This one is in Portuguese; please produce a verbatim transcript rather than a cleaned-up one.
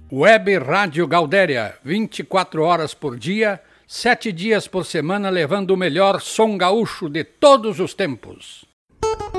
Web Rádio Galdéria, vinte e quatro horas por dia, sete dias por semana, levando o melhor som gaúcho de todos os tempos.